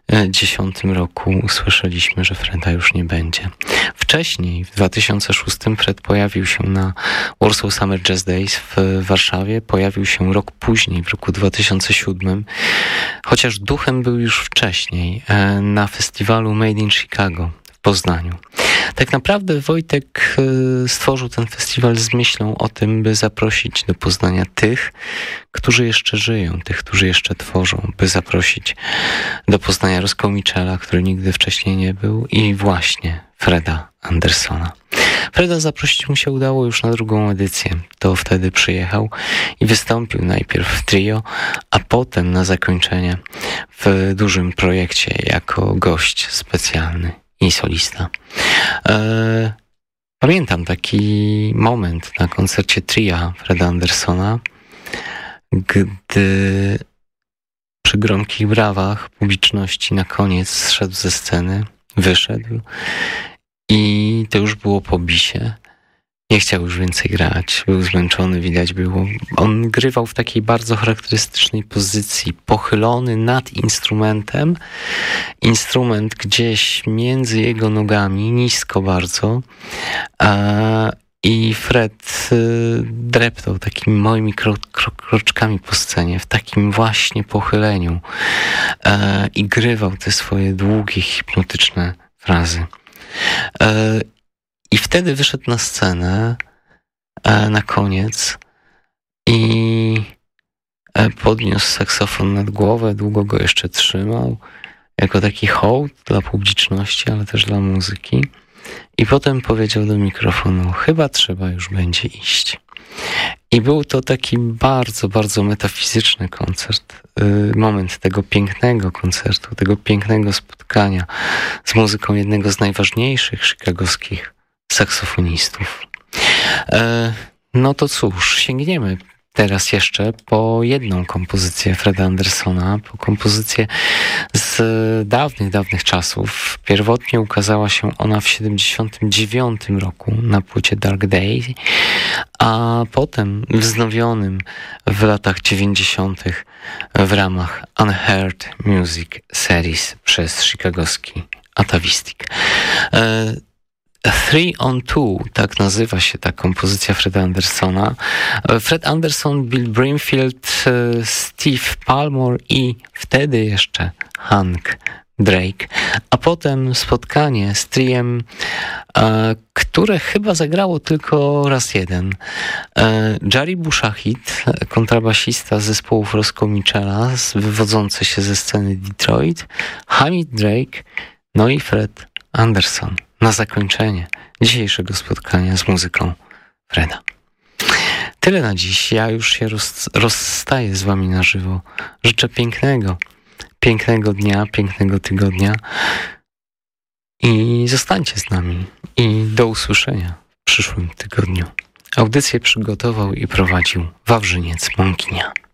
2010 roku usłyszeliśmy, że Freda już nie będzie. Wcześniej, w 2006, Fred pojawił się na Warsaw Summer Jazz Days w Warszawie. Pojawił się rok później, w roku 2007, chociaż duchem był już wcześniej, na festiwalu Made in Chicago w Poznaniu. Tak naprawdę Wojtek stworzył ten festiwal z myślą o tym, by zaprosić do Poznania tych, którzy jeszcze żyją, tych, którzy jeszcze tworzą, by zaprosić do Poznania Roscoe Mitchella, który nigdy wcześniej nie był, i właśnie Freda Andersona. Freda zaprosić mu się udało już na drugą edycję. To wtedy przyjechał i wystąpił najpierw w trio, a potem na zakończenie w dużym projekcie jako gość specjalny i solista. Pamiętam taki moment na koncercie tria Freda Andersona, gdy przy gromkich brawach publiczności na koniec zszedł ze sceny, wyszedł i to już było po bisie. Nie chciał już więcej grać, był zmęczony, widać było. On grywał w takiej bardzo charakterystycznej pozycji, pochylony nad instrumentem. Instrument gdzieś między jego nogami, nisko bardzo. I Fred dreptał takimi małymi kroczkami po scenie, w takim właśnie pochyleniu. I grywał te swoje długie, hipnotyczne frazy. I wtedy wyszedł na scenę na koniec i podniósł saksofon nad głowę, długo go jeszcze trzymał, jako taki hołd dla publiczności, ale też dla muzyki. I potem powiedział do mikrofonu: chyba trzeba już będzie iść. I był to taki bardzo, bardzo metafizyczny koncert. Moment tego pięknego koncertu, tego pięknego spotkania z muzyką jednego z najważniejszych chicagowskich saksofonistów. No to cóż, sięgniemy teraz jeszcze po jedną kompozycję Freda Andersona, po kompozycję z dawnych czasów. Pierwotnie ukazała się ona w 1979 roku na płycie Dark Day, a potem wznowionym w latach 90. w ramach Unheard Music Series przez chicagowski Atavistic. 3 on 2, tak nazywa się ta kompozycja Freda Andersona. Fred Anderson, Bill Brimfield, Steve Palmer i wtedy jeszcze Hank Drake, a potem spotkanie z triem, które chyba zagrało tylko raz jeden. Jerry Bushahid, kontrabasista z zespołów Roscoe Mitchella, wywodzący się ze sceny Detroit, Hamid Drake, no i Fred Anderson. Na zakończenie dzisiejszego spotkania z muzyką Freda. Tyle na dziś. Ja już się rozstaję z wami na żywo. Życzę pięknego dnia, pięknego tygodnia i zostańcie z nami. I do usłyszenia w przyszłym tygodniu. Audycję przygotował i prowadził Wawrzyniec Mąkinia.